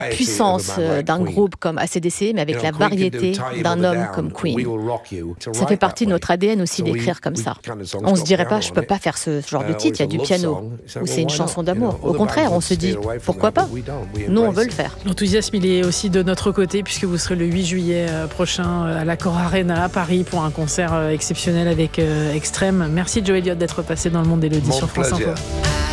puissance d'un groupe comme AC/DC, mais avec la variété d'un homme comme Queen. Ça fait partie de notre ADN aussi d'écrire comme ça. On se dirait pas, je peux pas faire ce genre de titre, il y a du piano, ou c'est une chanson d'amour. Au contraire, on se dit, pourquoi pas ? Nous, on veut le faire. L'enthousiasme, il est aussi de notre côté, puisque vous serez le 8 juillet prochain à l'Accor Arena à Paris pour un concert exceptionnel avec Extrême. Merci Joe Elliott d'être passé dans le monde d'Élodie sur France Info.